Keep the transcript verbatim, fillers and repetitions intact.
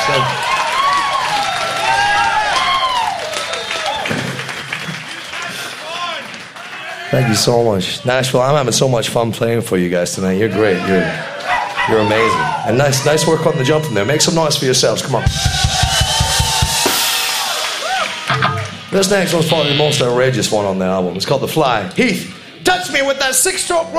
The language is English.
Thank you so much. Nashville, I'm having so much fun playing for you guys tonight. You're great. You're, you're amazing. And nice, nice work on the jumping there. Make some noise for yourselves. Come on. This next one's probably the most outrageous one on the album. It's called The Fly. Heath, touch me with that six-stroke